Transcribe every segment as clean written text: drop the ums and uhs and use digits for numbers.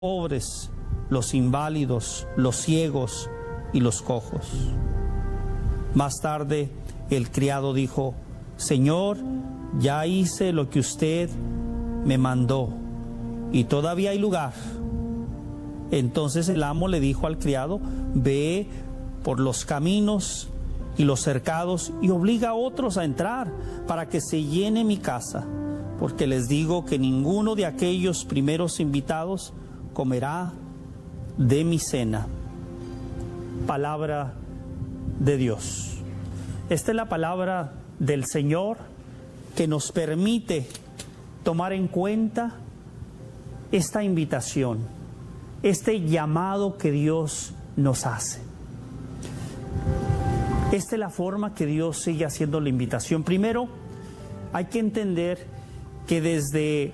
pobres, los inválidos, los ciegos y los cojos. Más tarde el criado dijo: Señor, ya hice lo que usted me mandó y todavía hay lugar. Entonces el amo le dijo al criado: ve por los caminos y los cercados y obliga a otros a entrar para que se llene mi casa, porque les digo que ninguno de aquellos primeros invitados comerá de mi cena. Palabra de Dios. Esta es la palabra del Señor que nos permite tomar en cuenta esta invitación, este llamado que Dios nos hace. Esta es la forma que Dios sigue haciendo la invitación. Primero, hay que entender que desde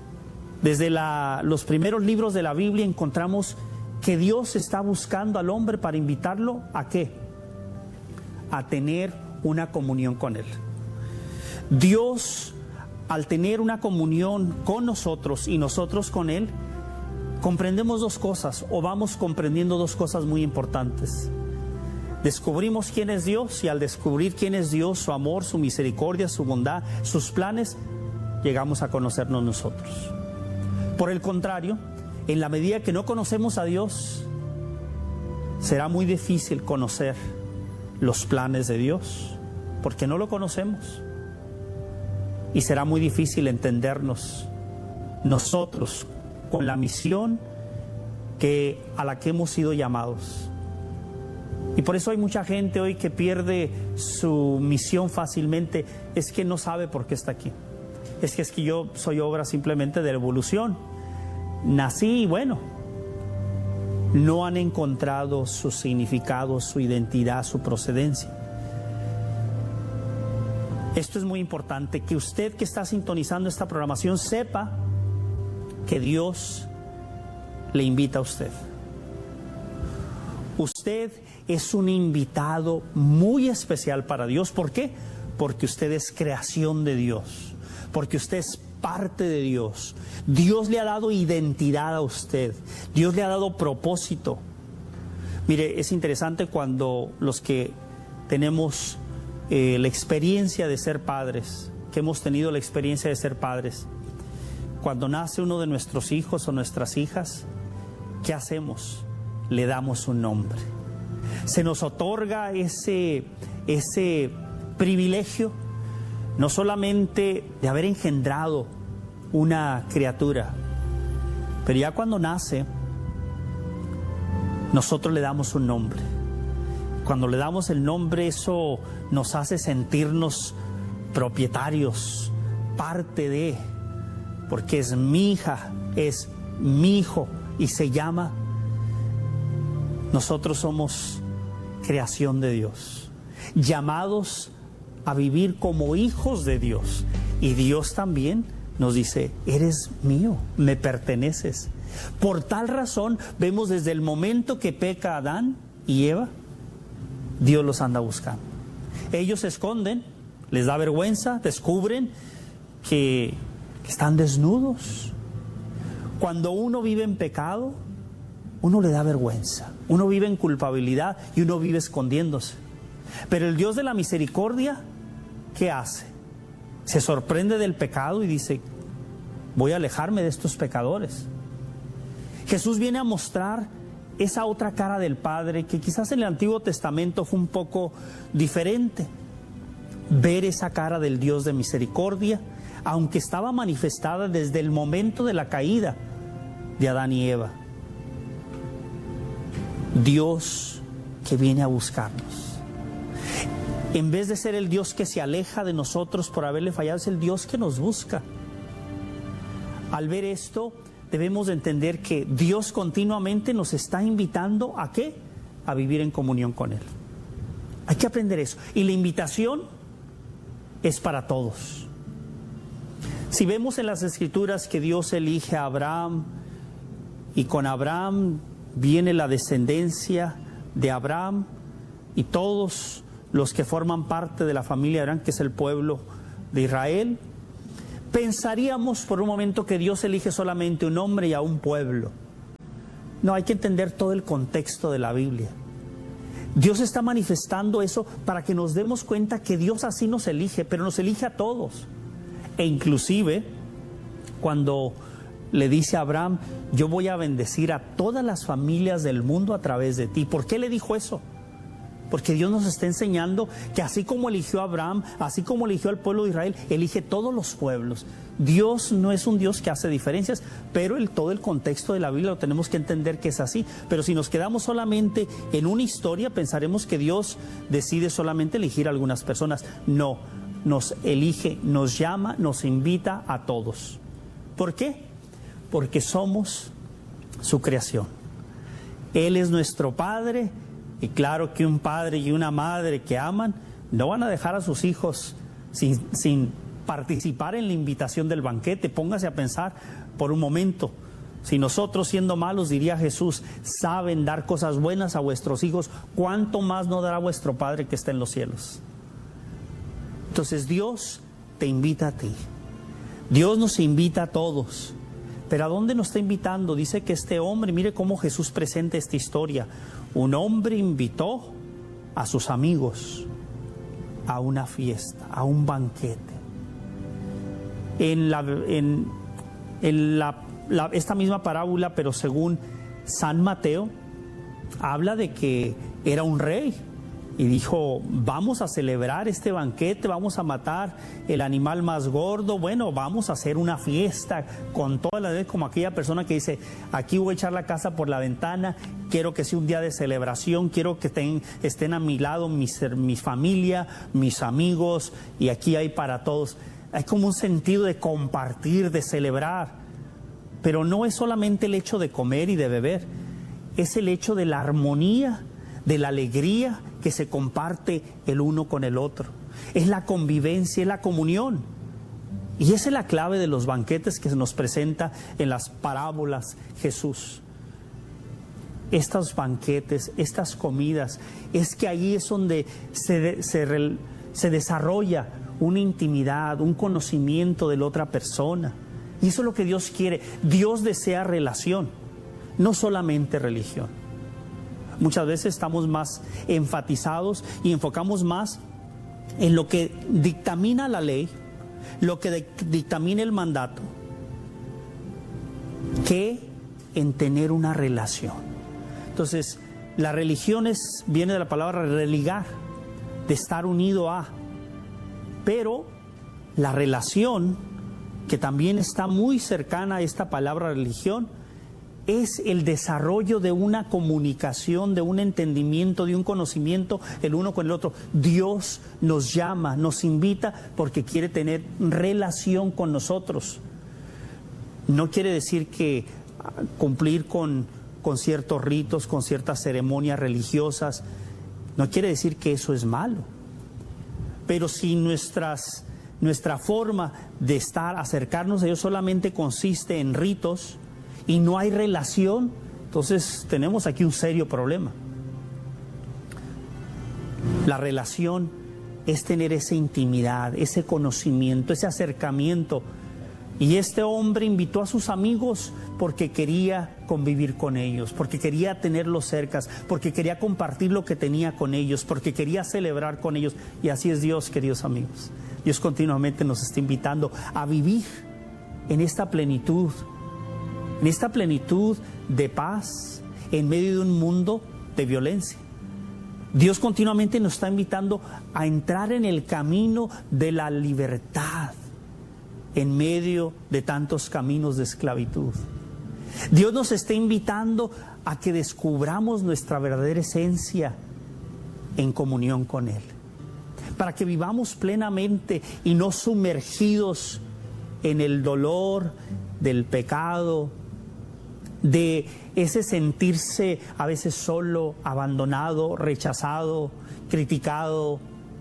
los primeros libros de la Biblia encontramos que Dios está buscando al hombre para invitarlo ¿a qué? A tener una comunión con Él. Dios, al tener una comunión con nosotros y nosotros con Él, comprendemos dos cosas, o vamos comprendiendo dos cosas muy importantes. Descubrimos quién es Dios, y al descubrir quién es Dios, su amor, su misericordia, su bondad, sus planes, llegamos a conocernos nosotros. Por el contrario, en la medida que no conocemos a Dios, será muy difícil conocer los planes de Dios, porque no lo conocemos. Y será muy difícil entendernos nosotros con la misión a la que hemos sido llamados. Y por eso hay mucha gente hoy que pierde su misión fácilmente. Es que no sabe por qué está aquí. Es que yo soy obra simplemente de la evolución. Nací y bueno, no han encontrado su significado, su identidad, su procedencia. Esto es muy importante, que usted que está sintonizando esta programación sepa que Dios le invita a usted. Usted es un invitado muy especial para Dios. ¿Por qué? Porque usted es creación de Dios, porque usted es parte de Dios. Dios le ha dado identidad a usted, Dios le ha dado propósito. Mire, es interesante cuando los que tenemos la experiencia de ser padres, que hemos tenido la experiencia de ser padres, cuando nace uno de nuestros hijos o nuestras hijas, ¿qué hacemos? Le damos un nombre. Se nos otorga ese privilegio, no solamente de haber engendrado una criatura, pero ya cuando nace, nosotros le damos un nombre. Cuando le damos el nombre, eso nos hace sentirnos propietarios, parte de, porque es mi hija, es mi hijo, y se llama. Nosotros somos creación de Dios, llamados a vivir como hijos de Dios. Y Dios también nos dice: eres mío, me perteneces. Por tal razón, vemos desde el momento que peca Adán y Eva, Dios los anda buscando. Ellos se esconden, les da vergüenza, descubren que están desnudos. Cuando uno vive en pecado, uno le da vergüenza, uno vive en culpabilidad y uno vive escondiéndose. Pero el Dios de la misericordia, ¿qué hace? Se sorprende del pecado y dice: voy a alejarme de estos pecadores. Jesús viene a mostrar esa otra cara del Padre, que quizás en el Antiguo Testamento fue un poco diferente. Ver esa cara del Dios de misericordia, aunque estaba manifestada desde el momento de la caída de Adán y Eva. Dios que viene a buscarnos. En vez de ser el Dios que se aleja de nosotros por haberle fallado, es el Dios que nos busca. Al ver esto, debemos de entender que Dios continuamente nos está invitando ¿a qué? A vivir en comunión con Él. Hay que aprender eso. Y la invitación es para todos. Si vemos en las Escrituras que Dios elige a Abraham, y con Abraham viene la descendencia de Abraham y todos los que forman parte de la familia de Abraham, que es el pueblo de Israel, pensaríamos por un momento que Dios elige solamente un hombre y a un pueblo. No, hay que entender todo el contexto de la Biblia. Dios está manifestando eso para que nos demos cuenta que Dios así nos elige, pero nos elige a todos. E inclusive, cuando le dice a Abraham, yo voy a bendecir a todas las familias del mundo a través de ti. ¿Por qué le dijo eso? Porque Dios nos está enseñando que así como eligió a Abraham, así como eligió al pueblo de Israel, elige todos los pueblos. Dios no es un Dios que hace diferencias, pero todo el contexto de la Biblia lo tenemos que entender que es así. Pero si nos quedamos solamente en una historia, pensaremos que Dios decide solamente elegir a algunas personas. No, nos elige, nos llama, nos invita a todos. ¿Por qué? Porque somos su creación. Él es nuestro Padre. Y claro que un padre y una madre que aman no van a dejar a sus hijos sin participar en la invitación del banquete. Póngase a pensar por un momento. Si nosotros, siendo malos, diría Jesús, saben dar cosas buenas a vuestros hijos, ¿cuánto más no dará vuestro Padre que está en los cielos? Entonces Dios te invita a ti. Dios nos invita a todos. Pero ¿a dónde nos está invitando? Dice que este hombre, mire cómo Jesús presenta esta historia. Un hombre invitó a sus amigos a una fiesta, a un banquete. Esta misma parábola, pero según San Mateo, habla de que era un rey y dijo, vamos a celebrar este banquete, vamos a matar el animal más gordo, bueno, vamos a hacer una fiesta con toda la, como aquella persona que dice, aquí voy a echar la casa por la ventana, quiero que sea un día de celebración, quiero que estén a mi lado mi familia, mis amigos, y aquí hay para todos. Hay como un sentido de compartir, de celebrar, pero no es solamente el hecho de comer y de beber, es el hecho de la armonía, de la alegría que se comparte el uno con el otro. Es la convivencia, es la comunión. Y esa es la clave de los banquetes que se nos presenta en las parábolas Jesús. Estos banquetes, estas comidas, es que ahí es donde se desarrolla una intimidad, un conocimiento de la otra persona. Y eso es lo que Dios quiere. Dios desea relación, no solamente religión. Muchas veces estamos más enfatizados y enfocamos más en lo que dictamina la ley, lo que dictamina el mandato, que en tener una relación. Entonces, la religión viene de la palabra religar, de estar unido a, pero la relación, que también está muy cercana a esta palabra religión, es el desarrollo de una comunicación, de un entendimiento, de un conocimiento el uno con el otro. Dios nos llama, nos invita porque quiere tener relación con nosotros. No quiere decir que cumplir con ciertos ritos, con ciertas ceremonias religiosas, no quiere decir que eso es malo. Pero si nuestra forma de acercarnos a Dios solamente consiste en ritos, y no hay relación, entonces tenemos aquí un serio problema. La relación es tener esa intimidad, ese conocimiento, ese acercamiento. Y este hombre invitó a sus amigos porque quería convivir con ellos, porque quería tenerlos cerca, porque quería compartir lo que tenía con ellos, porque quería celebrar con ellos. Y así es Dios, queridos amigos. Dios continuamente nos está invitando a vivir en esta plenitud de paz en medio de un mundo de violencia. Dios continuamente nos está invitando a entrar en el camino de la libertad en medio de tantos caminos de esclavitud. Dios nos está invitando a que descubramos nuestra verdadera esencia en comunión con Él, para que vivamos plenamente y no sumergidos en el dolor del pecado, de ese sentirse a veces solo, abandonado, rechazado, criticado.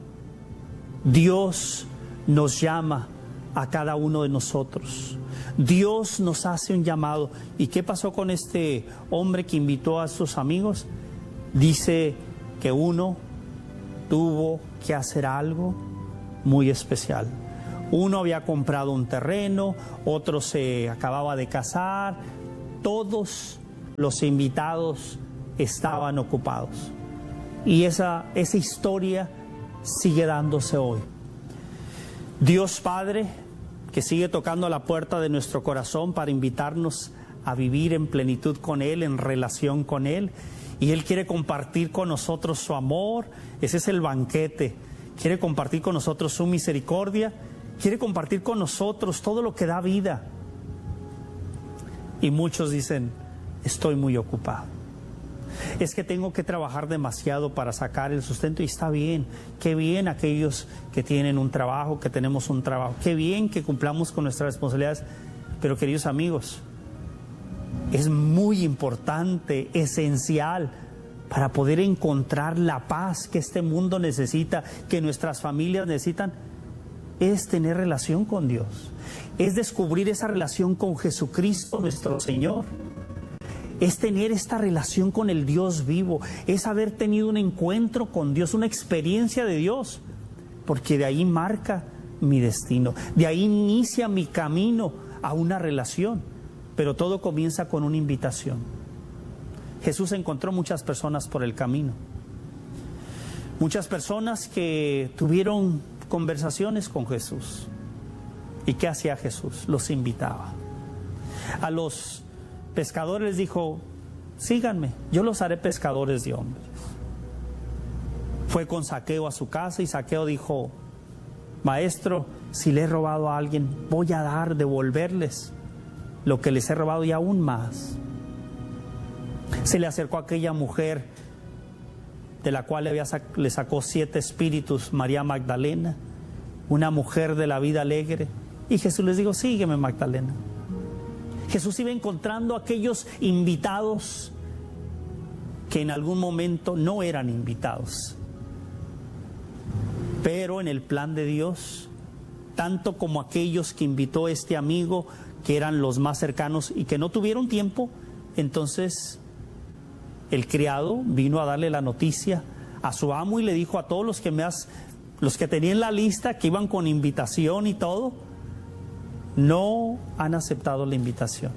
Dios nos llama a cada uno de nosotros. Dios nos hace un llamado. ¿Y qué pasó con este hombre que invitó a sus amigos? Dice que uno tuvo que hacer algo muy especial. Uno había comprado un terreno, otro se acababa de casar. Todos los invitados estaban ocupados. Y esa historia sigue dándose hoy. Dios Padre, que sigue tocando la puerta de nuestro corazón para invitarnos a vivir en plenitud con Él, en relación con Él. Y Él quiere compartir con nosotros su amor. Ese es el banquete. Quiere compartir con nosotros su misericordia. Quiere compartir con nosotros todo lo que da vida. Y muchos dicen, estoy muy ocupado. Es que tengo que trabajar demasiado para sacar el sustento, y está bien. Qué bien aquellos que tienen un trabajo, que tenemos un trabajo. Qué bien que cumplamos con nuestras responsabilidades. Pero queridos amigos, es muy importante, esencial, para poder encontrar la paz que este mundo necesita, que nuestras familias necesitan, es tener relación con Dios. Es descubrir esa relación con Jesucristo nuestro Señor. Es tener esta relación con el Dios vivo. Es haber tenido un encuentro con Dios, una experiencia de Dios. Porque de ahí marca mi destino. De ahí inicia mi camino a una relación. Pero todo comienza con una invitación. Jesús encontró muchas personas por el camino. Muchas personas que tuvieron conversaciones con Jesús. ¿Y qué hacía Jesús? Los invitaba. A los pescadores les dijo, síganme, yo los haré pescadores de hombres. Fue con Zaqueo a su casa y Zaqueo dijo, maestro, si le he robado a alguien, voy a devolverles lo que les he robado y aún más. Se le acercó a aquella mujer de la cual le sacó 7 espíritus, María Magdalena, una mujer de la vida alegre, y Jesús les dijo, sígueme, Magdalena. Jesús iba encontrando a aquellos invitados que en algún momento no eran invitados, pero en el plan de Dios, tanto como aquellos que invitó este amigo, que eran los más cercanos y que no tuvieron tiempo, entonces el criado vino a darle la noticia a su amo y le dijo a todos los que tenían la lista, que iban con invitación y todo, no han aceptado la invitación.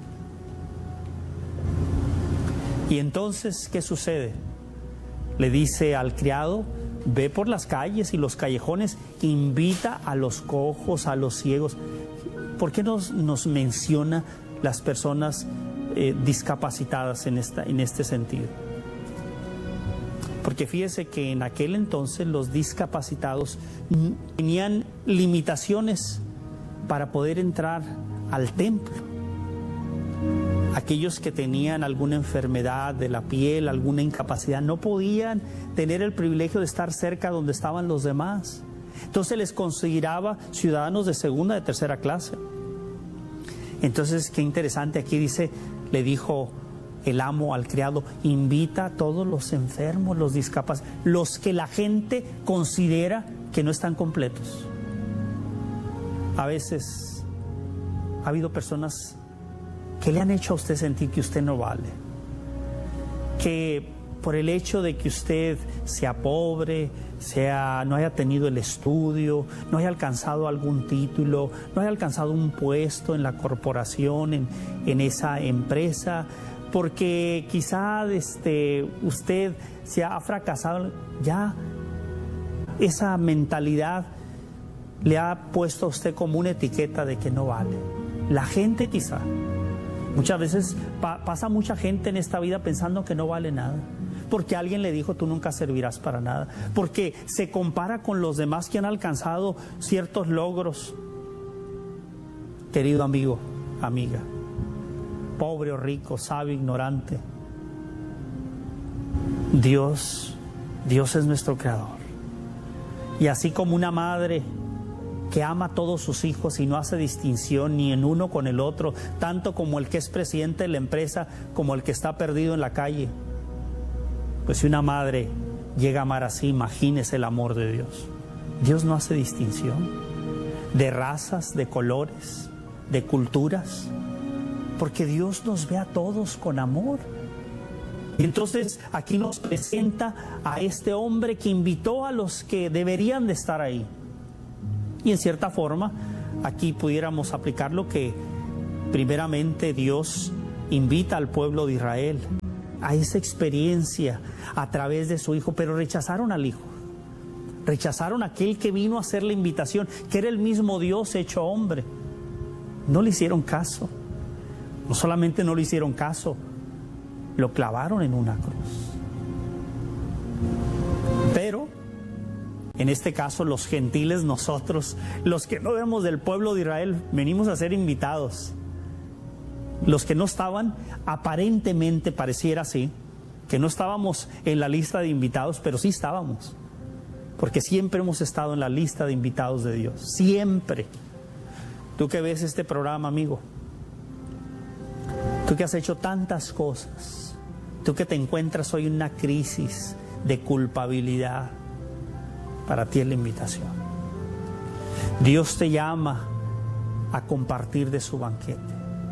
Y entonces, ¿qué sucede? Le dice al criado, ve por las calles y los callejones, invita a los cojos, a los ciegos. ¿Por qué nos menciona las personas discapacitadas en este sentido? Porque fíjese que en aquel entonces los discapacitados tenían limitaciones para poder entrar al templo. Aquellos que tenían alguna enfermedad de la piel, alguna incapacidad, no podían tener el privilegio de estar cerca donde estaban los demás. Entonces les consideraba ciudadanos de segunda, de tercera clase. Entonces, qué interesante, aquí dice, le dijo el amo al criado, invita a todos los enfermos, los discapacitados, los que la gente considera que no están completos. A veces ha habido personas que le han hecho a usted sentir que usted no vale, que por el hecho de que usted sea pobre, no haya tenido el estudio, no haya alcanzado algún título, no haya alcanzado un puesto en la corporación, en esa empresa, porque quizá usted se ha fracasado, ya esa mentalidad le ha puesto a usted como una etiqueta de que no vale. La gente quizá, muchas veces pasa mucha gente en esta vida pensando que no vale nada, porque alguien le dijo tú nunca servirás para nada, porque se compara con los demás que han alcanzado ciertos logros. Querido amigo, amiga, pobre o rico, sabio, ignorante, Dios es nuestro creador. Y así como una madre que ama a todos sus hijos y no hace distinción ni en uno con el otro, tanto como el que es presidente de la empresa como el que está perdido en la calle, pues si una madre llega a amar así, imagínese el amor de Dios. Dios no hace distinción de razas, de colores, de culturas, porque Dios nos ve a todos con amor. Y entonces aquí nos presenta a este hombre que invitó a los que deberían de estar ahí. Y en cierta forma, aquí pudiéramos aplicar lo que primeramente Dios invita al pueblo de Israel a esa experiencia a través de su Hijo, pero rechazaron al Hijo. Rechazaron a aquel que vino a hacer la invitación, que era el mismo Dios hecho hombre. No le hicieron caso. No solamente no le hicieron caso, lo clavaron en una cruz. Pero, en este caso, los gentiles, nosotros, los que no éramos del pueblo de Israel, venimos a ser invitados. Los que no estaban, aparentemente pareciera así, que no estábamos en la lista de invitados, pero sí estábamos. Porque siempre hemos estado en la lista de invitados de Dios. Siempre. Tú que ves este programa, amigo. Tú que has hecho tantas cosas. Tú que te encuentras hoy en una crisis de culpabilidad. Para ti es la invitación. Dios te llama a compartir de su banquete.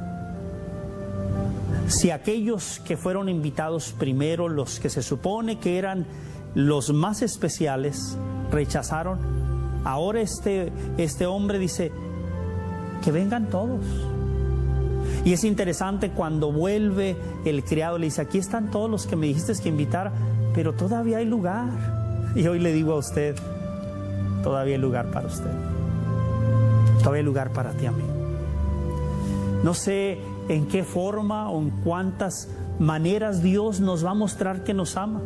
Si aquellos que fueron invitados primero, los que se supone que eran los más especiales, rechazaron, ahora este hombre dice que vengan todos. Y es interesante cuando vuelve el criado, le dice, aquí están todos los que me dijiste que invitara, pero todavía hay lugar. Y hoy le digo a usted, todavía hay lugar para usted. Todavía hay lugar para ti, amigo. No sé en qué forma o en cuántas maneras Dios nos va a mostrar que nos ama.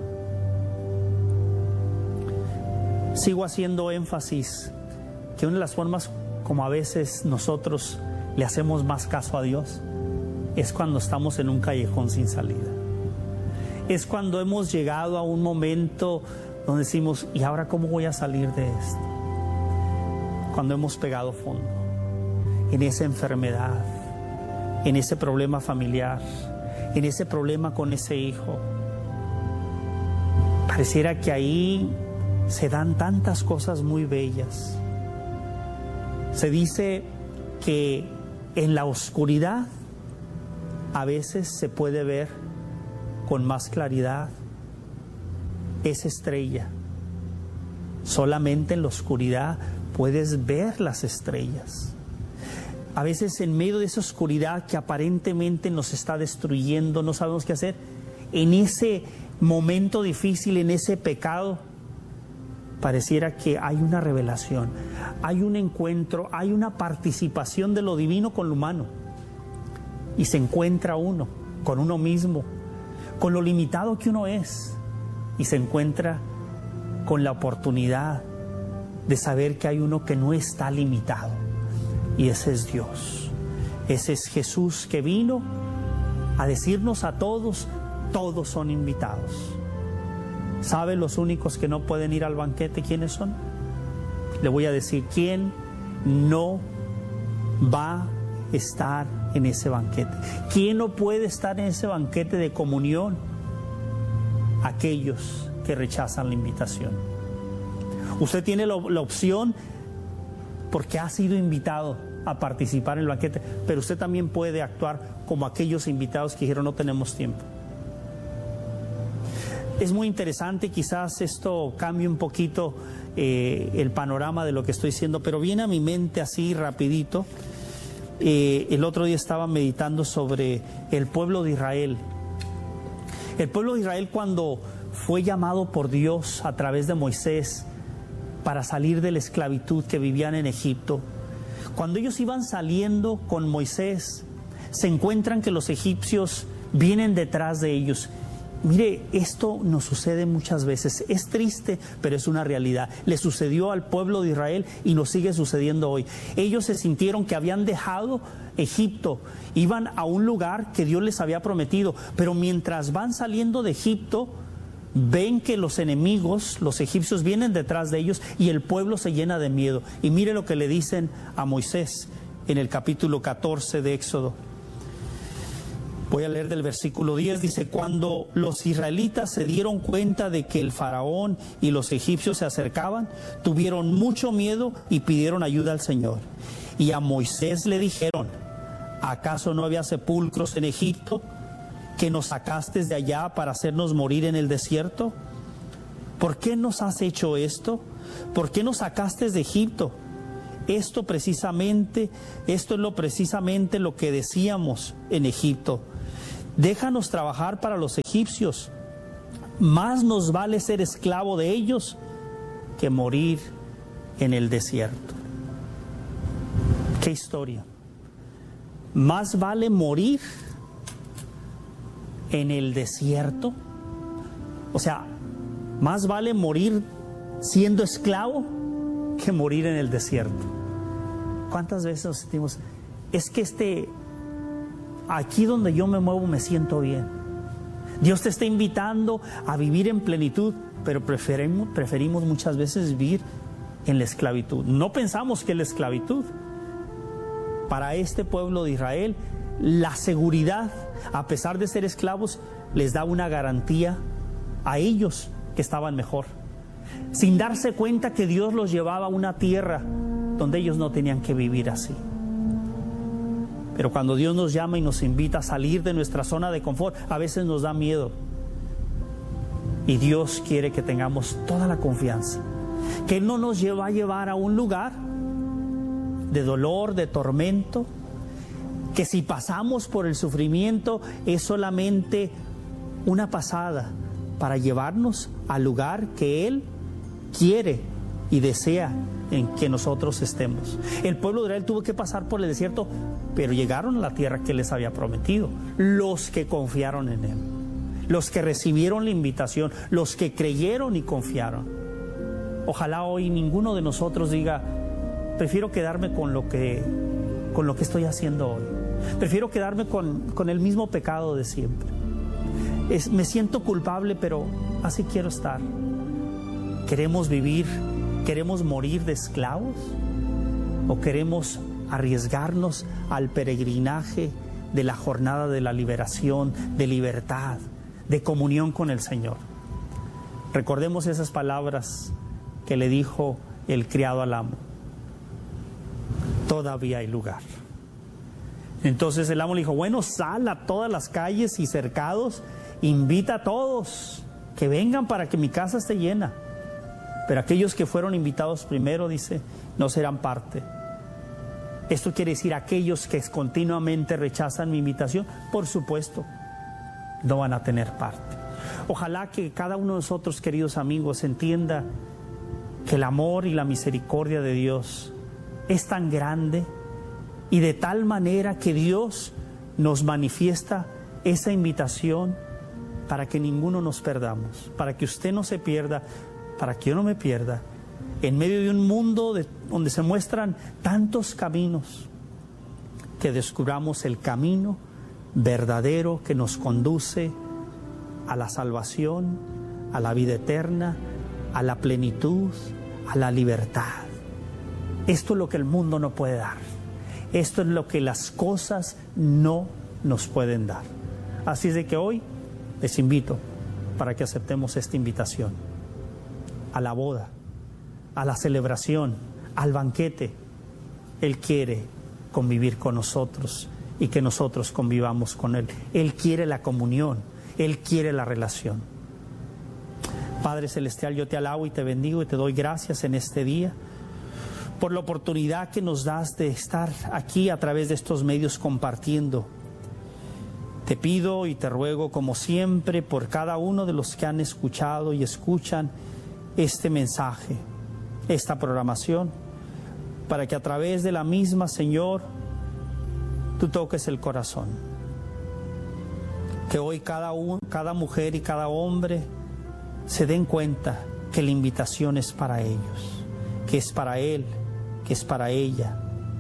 Sigo haciendo énfasis que una de las formas como a veces nosotros le hacemos más caso a Dios es cuando estamos en un callejón sin salida. Es cuando hemos llegado a un momento donde decimos, ¿y ahora cómo voy a salir de esto? Cuando hemos pegado fondo en esa enfermedad, en ese problema familiar, en ese problema con ese hijo. Pareciera que ahí se dan tantas cosas muy bellas. Se dice que en la oscuridad a veces se puede ver con más claridad esa estrella. Solamente en la oscuridad puedes ver las estrellas. A veces en medio de esa oscuridad que aparentemente nos está destruyendo, no sabemos qué hacer, en ese momento difícil, en ese pecado, pareciera que hay una revelación, hay un encuentro, hay una participación de lo divino con lo humano. Y se encuentra uno con uno mismo, con lo limitado que uno es, y se encuentra con la oportunidad de saber que hay uno que no está limitado. Y ese es Dios. Ese es Jesús que vino a decirnos a todos, todos son invitados. ¿Sabe los únicos que no pueden ir al banquete quiénes son? Le voy a decir quién no va a estar en ese banquete. ¿Quién no puede estar en ese banquete de comunión? Aquellos que rechazan la invitación. Usted tiene la opción porque ha sido invitado a participar en el banquete, pero usted también puede actuar como aquellos invitados que dijeron no tenemos tiempo. Es muy interesante, quizás esto cambie un poquito el panorama de lo que estoy diciendo, pero viene a mi mente así rapidito. El otro día estaba meditando sobre el pueblo de Israel. El pueblo de Israel, cuando fue llamado por Dios a través de Moisés para salir de la esclavitud que vivían en Egipto, cuando ellos iban saliendo con Moisés, se encuentran que los egipcios vienen detrás de ellos. Mire, esto nos sucede muchas veces. Es triste, pero es una realidad. Le sucedió al pueblo de Israel y nos sigue sucediendo hoy. Ellos se sintieron que habían dejado Egipto, iban a un lugar que Dios les había prometido, pero mientras van saliendo de Egipto, ven que los enemigos, los egipcios, vienen detrás de ellos y el pueblo se llena de miedo. Y mire lo que le dicen a Moisés en el capítulo 14 de Éxodo. Voy a leer del versículo 10, dice, cuando los israelitas se dieron cuenta de que el faraón y los egipcios se acercaban, tuvieron mucho miedo y pidieron ayuda al Señor. Y a Moisés le dijeron, ¿acaso no había sepulcros en Egipto que nos sacaste de allá para hacernos morir en el desierto? ¿Por qué nos has hecho esto? ¿Por qué nos sacaste de Egipto? Esto es precisamente lo que decíamos en Egipto. déjanos trabajar para los egipcios. Más nos vale ser esclavo de ellos que morir en el desierto. ¡Qué historia! Más vale morir en el desierto. O sea, más vale morir siendo esclavo que morir en el desierto. ¿Cuántas veces nos sentimos? Es que aquí donde yo me muevo me siento bien. Dios te está invitando a vivir en plenitud, pero preferimos muchas veces vivir en la esclavitud. No pensamos que es la esclavitud. Para este pueblo de Israel, la seguridad, a pesar de ser esclavos, les da una garantía a ellos que estaban mejor, sin darse cuenta que Dios los llevaba a una tierra donde ellos no tenían que vivir así. Pero cuando Dios nos llama y nos invita a salir de nuestra zona de confort, a veces nos da miedo. Y Dios quiere que tengamos toda la confianza, que Él no nos va a llevar a un lugar de dolor, de tormento, que si pasamos por el sufrimiento es solamente una pasada para llevarnos al lugar que Él quiere y desea en que nosotros estemos. El pueblo de Israel tuvo que pasar por el desierto, pero llegaron a la tierra que les había prometido. Los que confiaron en Él, los que recibieron la invitación, los que creyeron y confiaron. Ojalá hoy ninguno de nosotros diga: prefiero quedarme con lo que estoy haciendo hoy. Prefiero quedarme con el mismo pecado de siempre. Me siento culpable, pero así quiero estar. ¿Queremos vivir? ¿Queremos morir de esclavos? ¿O queremos arriesgarnos al peregrinaje de la jornada de la liberación, de libertad, de comunión con el Señor? Recordemos esas palabras que le dijo el criado al amo: todavía hay lugar. Entonces el amo le dijo: bueno, sal a todas las calles y cercados, invita a todos que vengan para que mi casa esté llena. Pero aquellos que fueron invitados primero, dice, no serán parte. Esto quiere decir, aquellos que continuamente rechazan mi invitación, por supuesto, no van a tener parte. Ojalá que cada uno de nosotros, queridos amigos, entienda que el amor y la misericordia de Dios es tan grande, y de tal manera que Dios nos manifiesta esa invitación para que ninguno nos perdamos, para que usted no se pierda, para que yo no me pierda, en medio de un mundo donde se muestran tantos caminos, que descubramos el camino verdadero que nos conduce a la salvación, a la vida eterna, a la plenitud, a la libertad. Esto es lo que el mundo no puede dar. Esto es lo que las cosas no nos pueden dar. Así es de que hoy les invito para que aceptemos esta invitación a la boda, a la celebración, al banquete. Él quiere convivir con nosotros y que nosotros convivamos con Él. Él quiere la comunión, Él quiere la relación. Padre Celestial, yo te alabo y te bendigo y te doy gracias en este día por la oportunidad que nos das de estar aquí a través de estos medios compartiendo. Te pido y te ruego, como siempre, por cada uno de los que han escuchado y escuchan este mensaje, esta programación, para que a través de la misma, Señor, tú toques el corazón. Que hoy cada mujer y cada hombre se den cuenta que la invitación es para ellos, que es para él, que es para ella.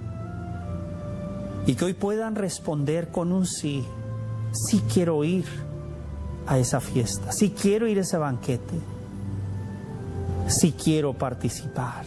Y que hoy puedan responder con un sí. Sí quiero ir a esa fiesta, sí quiero ir a ese banquete, sí quiero participar.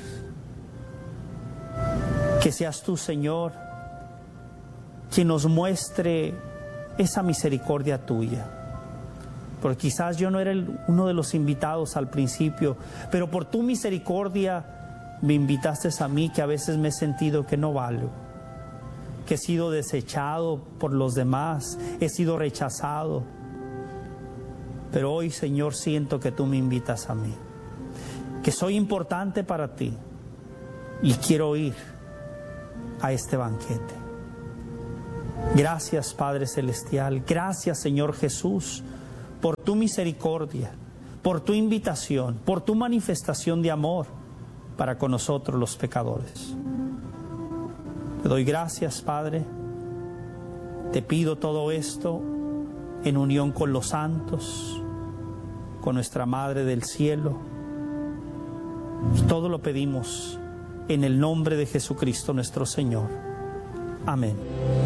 Que seas tú, Señor, quien nos muestre esa misericordia tuya. Porque quizás yo no era uno de los invitados al principio, pero por tu misericordia me invitaste a mí, que a veces me he sentido que no valgo, que he sido desechado por los demás, he sido rechazado. Pero hoy, Señor, siento que tú me invitas a mí, que soy importante para ti y quiero ir a este banquete. Gracias, Padre Celestial. Gracias, Señor Jesús, por tu misericordia, por tu invitación, por tu manifestación de amor para con nosotros los pecadores. Te doy gracias, Padre. Te pido todo esto en unión con los santos, con nuestra Madre del Cielo. Todo lo pedimos en el nombre de Jesucristo nuestro Señor. Amén.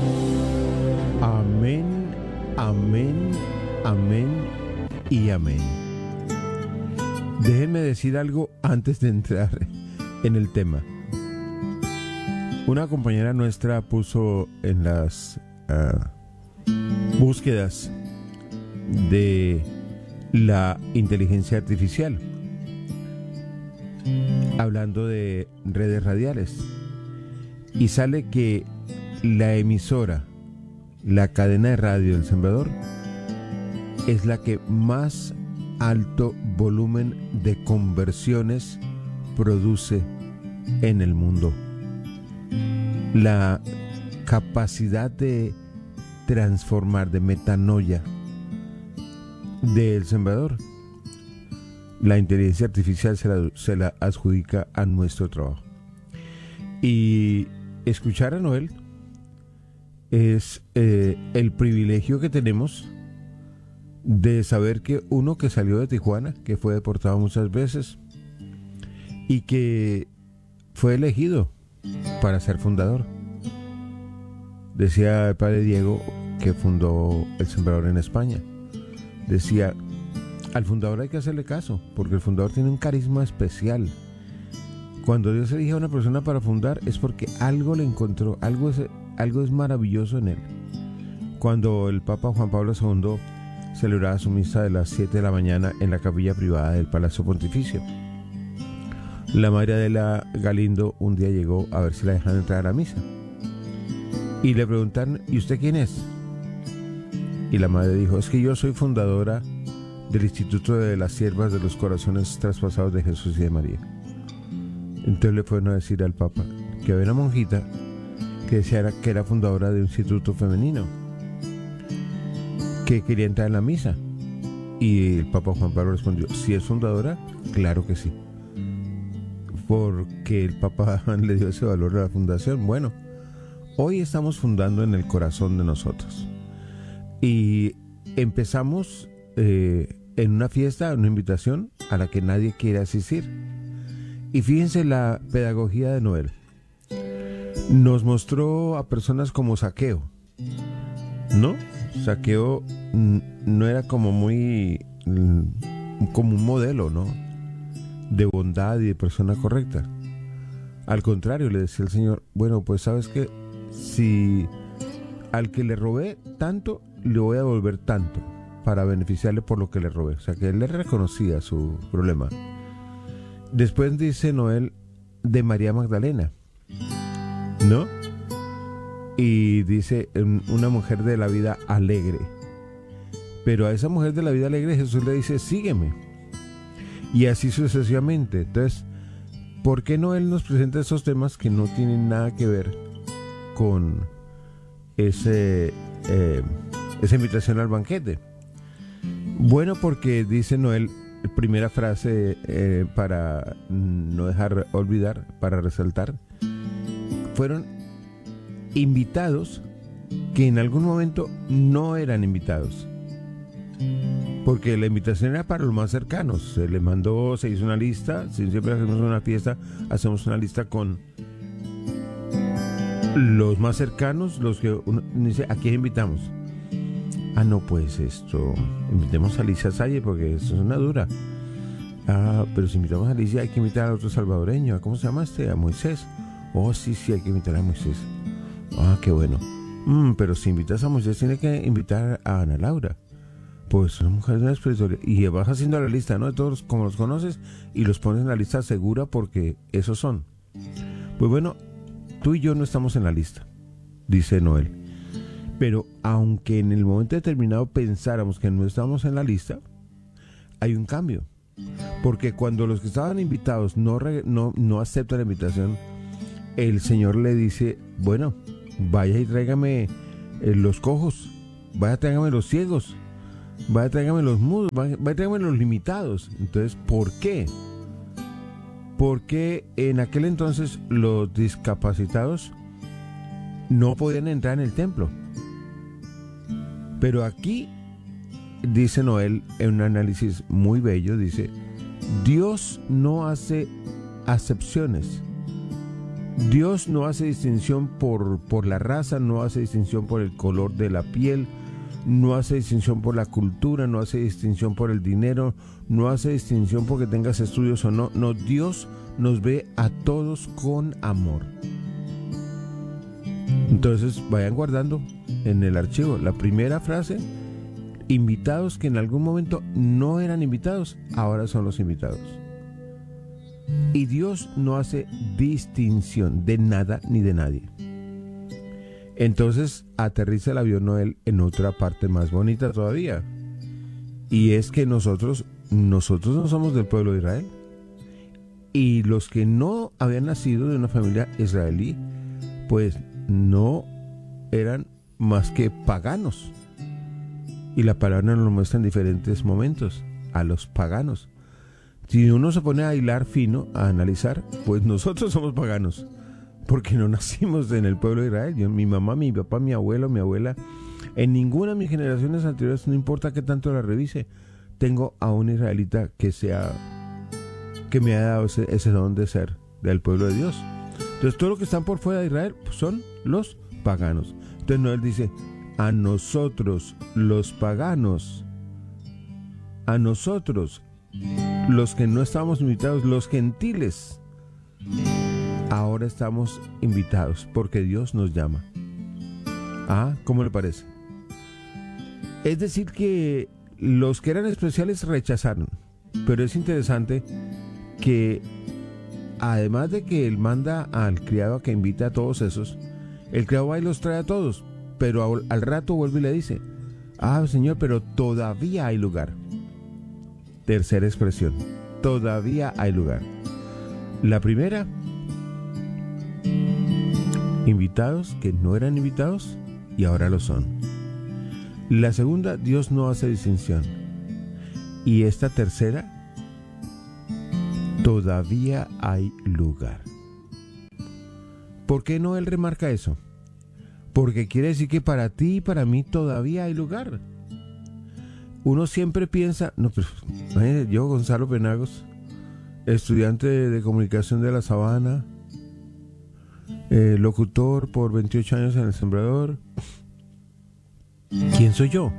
Amén, amén, amén y amén. Déjenme decir algo antes de entrar en el tema. Una compañera nuestra puso en las búsquedas de la inteligencia artificial, hablando de redes radiales, y sale que la emisora, la cadena de radio El Sembrador, es la que más alto volumen de conversiones produce en el mundo. La capacidad de transformar, de metanoia de El Sembrador, la inteligencia artificial se la adjudica a nuestro trabajo. Y escuchar a Noel es el privilegio que tenemos de saber que uno que salió de Tijuana, que fue deportado muchas veces y que fue elegido para ser fundador. Decía el padre Diego, que fundó El Sembrador en España, decía: al fundador hay que hacerle caso, porque el fundador tiene un carisma especial. Cuando Dios elige a una persona para fundar es porque algo le encontró, algo es maravilloso en él. Cuando el Papa Juan Pablo II celebraba su misa de las 7 de la mañana en la capilla privada del Palacio Pontificio, la madre Adela Galindo un día llegó a ver si la dejaban entrar a la misa. Y le preguntaron: ¿y usted quién es? Y la madre dijo: es que yo soy fundadora del Instituto de las Siervas de los Corazones Traspasados de Jesús y de María. Entonces le fueron a decir al Papa que había una monjita que decía que era fundadora de un instituto femenino, que quería entrar en la misa. Y el Papa Juan Pablo respondió: si es fundadora, claro que sí. Porque el Papa le dio ese valor a la fundación. Bueno, hoy estamos fundando en el corazón de nosotros. Y empezamos en una fiesta, una invitación a la que nadie quiere asistir. Y fíjense la pedagogía de Noel. Nos mostró a personas como Zaqueo, ¿no? Zaqueo no era como muy como un modelo, ¿no?, de bondad y de persona correcta. Al contrario, le decía el Señor: bueno, pues sabes que si al que le robé tanto, le voy a devolver tanto para beneficiarle por lo que le robé. O sea, que él le reconocía su problema. Después dice Noel de María Magdalena, ¿no? Y dice una mujer de la vida alegre. Pero a esa mujer de la vida alegre Jesús le dice: sígueme. Y así sucesivamente. Entonces, ¿por qué no Él nos presenta esos temas que no tienen nada que ver con esa invitación al banquete? Bueno, porque dice Noel, primera frase para no dejar olvidar, para resaltar: fueron invitados que en algún momento no eran invitados, porque la invitación era para los más cercanos. Se le mandó, se hizo una lista. Siempre hacemos una fiesta, hacemos una lista con los más cercanos, los que uno dice: ¿a quién invitamos? Ah, no, pues invitemos a Alicia Salle, porque eso es una dura. Ah, pero si invitamos a Alicia, hay que invitar a otro salvadoreño. ¿Cómo se llama A Moisés. Oh, sí, hay que invitar a Moisés. Ah, qué bueno. Pero si invitas a Moisés, tiene que invitar a Ana Laura. Pues son mujeres de una espiritualidad. Y vas haciendo la lista, ¿no?, de todos como los conoces, y los pones en la lista segura, porque esos son. Pues bueno, tú y yo no estamos en la lista, dice Noel. Pero aunque en el momento determinado pensáramos que no estamos en la lista, hay un cambio. Porque cuando los que estaban invitados no aceptan la invitación, el Señor le dice: bueno, vaya y tráigame los cojos, vaya tráigame los ciegos, vaya tráigame los mudos, vaya tráigame los limitados. Entonces, ¿por qué? Porque en aquel entonces los discapacitados no podían entrar en el templo. Pero aquí dice Noel en un análisis muy bello, dice: Dios no hace acepciones. Dios no hace distinción por la raza, no hace distinción por el color de la piel, no hace distinción por la cultura, no hace distinción por el dinero, no hace distinción porque tengas estudios o no. No, Dios nos ve a todos con amor. Entonces vayan guardando en el archivo la primera frase: invitados que en algún momento no eran invitados, ahora son los invitados. Y Dios no hace distinción de nada ni de nadie. Entonces aterriza el avión Noel en otra parte más bonita todavía. Y es que nosotros no somos del pueblo de Israel. Y los que no habían nacido de una familia israelí, pues no eran más que paganos. Y la palabra nos lo muestra en diferentes momentos, a los paganos. Si uno se pone a hilar fino, a analizar, pues nosotros somos paganos, porque no nacimos en el pueblo de Israel. Mi mamá, mi papá, mi abuelo, mi abuela, en ninguna de mis generaciones anteriores, no importa qué tanto la revise, tengo a un israelita que me ha dado ese don de ser del pueblo de Dios. Entonces, todos los que están por fuera de Israel, pues, son los paganos. Entonces Noel dice: a nosotros los paganos, a nosotros los que no estábamos invitados, los gentiles, ahora estamos invitados porque Dios nos llama. ¿Cómo le parece? Es decir, que los que eran especiales rechazaron, pero es interesante que además de que él manda al criado a que invite a todos esos, el criado va y los trae a todos, pero al rato vuelve y le dice: Señor, pero todavía hay lugar. Tercera expresión: todavía hay lugar. La primera: invitados que no eran invitados y ahora lo son. La segunda: Dios no hace distinción. Y esta tercera: todavía hay lugar. ¿Por qué no él remarca eso? Porque quiere decir que para ti y para mí todavía hay lugar. Uno siempre piensa, no, pero yo, Gonzalo Penagos, estudiante de comunicación de La Sabana, locutor por 28 años en El Sembrador, ¿quién soy yo?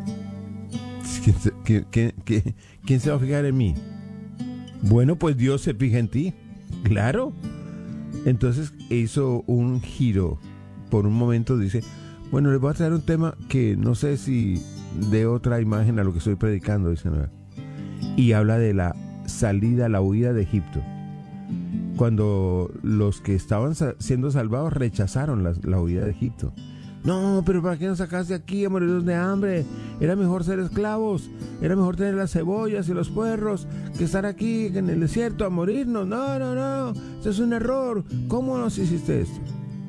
¿Quién se va a fijar en mí? Bueno, pues Dios se fija en ti, claro. Entonces hizo un giro. Por un momento dice: bueno, les voy a traer un tema que no sé si de otra imagen a lo que estoy predicando, dice Noel. Y habla de la salida, la huida de Egipto. Cuando los que estaban siendo salvados rechazaron la huida de Egipto. No, pero ¿para qué nos sacaste aquí a morirnos de hambre? Era mejor ser esclavos, era mejor tener las cebollas y los puerros que estar aquí en el desierto a morirnos. No, eso es un error. ¿Cómo nos hiciste esto?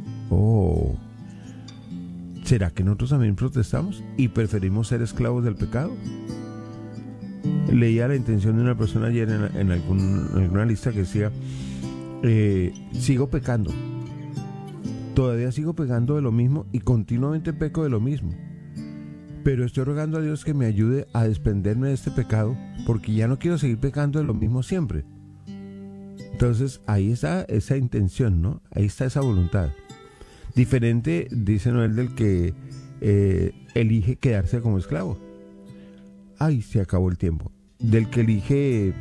¿Será que nosotros también protestamos y preferimos ser esclavos del pecado? Leía la intención de una persona ayer en alguna lista que decía: sigo pecando, todavía sigo pecando de lo mismo y continuamente peco de lo mismo, pero estoy rogando a Dios que me ayude a desprenderme de este pecado, porque ya no quiero seguir pecando de lo mismo siempre. Entonces ahí está esa intención, ¿no? Ahí está esa voluntad. Diferente, dice Noel, del que elige quedarse como esclavo. Se acabó el tiempo. Del que elige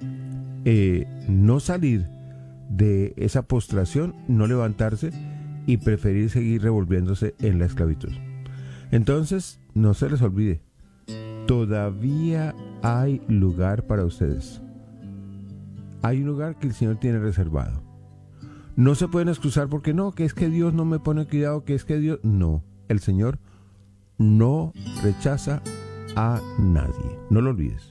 no salir de esa postración, no levantarse y preferir seguir revolviéndose en la esclavitud. Entonces, no se les olvide, todavía hay lugar para ustedes. Hay un lugar que el Señor tiene reservado. No se pueden excusar porque no, que es que Dios no me pone cuidado, que es que Dios... No, el Señor no rechaza a nadie. No lo olvides.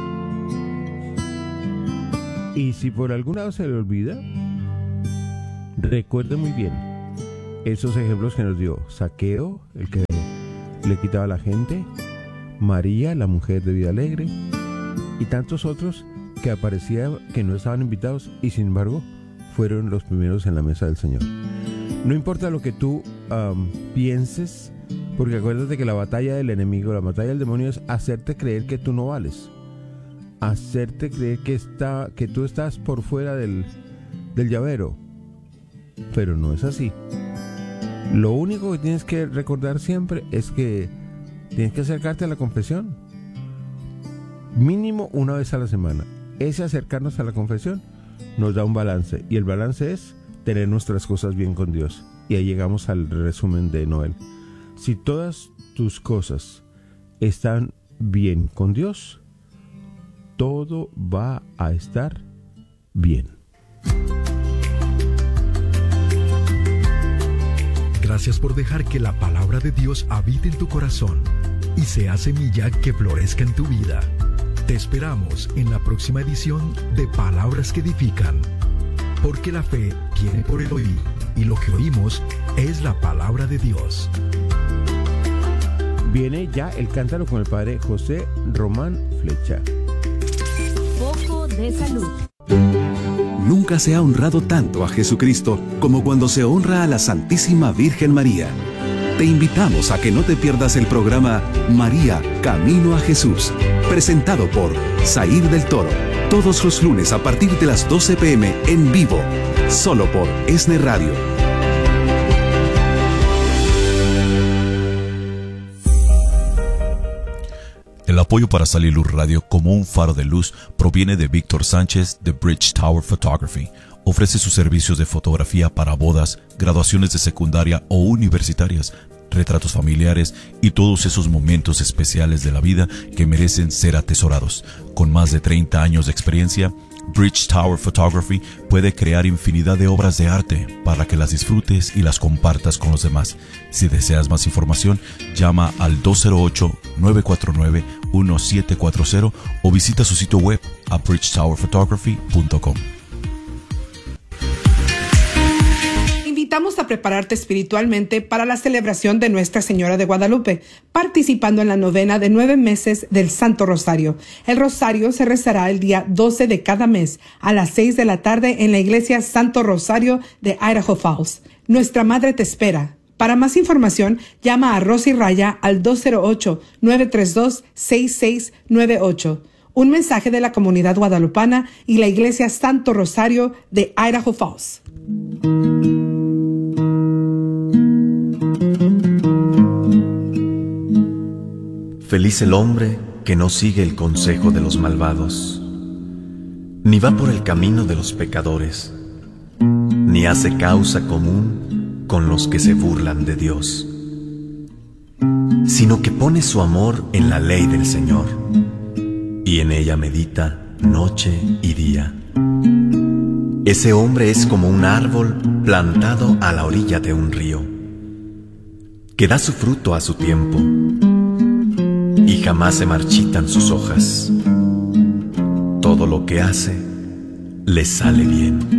Y si por algún lado se le olvida, recuerde muy bien esos ejemplos que nos dio Zaqueo, el que le quitaba a la gente, María, la mujer de vida alegre, y tantos otros que aparecía que no estaban invitados y sin embargo fueron los primeros en la mesa del Señor. No importa lo que tú pienses, porque acuérdate que la batalla del enemigo, la batalla del demonio es hacerte creer que tú no vales, hacerte creer que tú estás por fuera del llavero, pero no es así. Lo único que tienes que recordar siempre es que tienes que acercarte a la confesión mínimo una vez a la semana. Ese acercarnos a la confesión nos da un balance, y el balance es tener nuestras cosas bien con Dios. Y ahí llegamos al resumen de Noel. Si todas tus cosas están bien con Dios, todo va a estar bien. Gracias por dejar que la palabra de Dios habite en tu corazón y sea semilla que florezca en tu vida. Te esperamos en la próxima edición de Palabras que Edifican, porque la fe viene por el oír, y lo que oímos es la palabra de Dios. Viene ya el cántaro con el padre José Román Flecha. Foco de salud. Nunca se ha honrado tanto a Jesucristo como cuando se honra a la Santísima Virgen María. Te invitamos a que no te pierdas el programa María, Camino a Jesús, presentado por Zair del Toro, todos los lunes a partir de las 12 p.m. en vivo, solo por ESNE Radio. El apoyo para Saliluz Radio como un faro de luz proviene de Víctor Sánchez de Bridge Tower Photography. Ofrece sus servicios de fotografía para bodas, graduaciones de secundaria o universitarias, retratos familiares y todos esos momentos especiales de la vida que merecen ser atesorados. Con más de 30 años de experiencia, Bridge Tower Photography puede crear infinidad de obras de arte para que las disfrutes y las compartas con los demás. Si deseas más información, llama al 208-949-1740 o visita su sitio web a bridgetowerphotography.com. Invitamos a prepararte espiritualmente para la celebración de Nuestra Señora de Guadalupe, participando en la novena de 9 meses del Santo Rosario. El Rosario se rezará el día 12 de cada mes a las 6 de la tarde en la iglesia Santo Rosario de Idaho Falls. Nuestra Madre te espera. Para más información, llama a Rosy Raya al 208-932-6698. Un mensaje de la comunidad guadalupana y la iglesia Santo Rosario de Idaho Falls. Feliz el hombre que no sigue el consejo de los malvados, ni va por el camino de los pecadores, ni hace causa común con los que se burlan de Dios, sino que pone su amor en la ley del Señor, y en ella medita noche y día. Ese hombre es como un árbol plantado a la orilla de un río, que da su fruto a su tiempo, y jamás se marchitan sus hojas. Todo lo que hace le sale bien.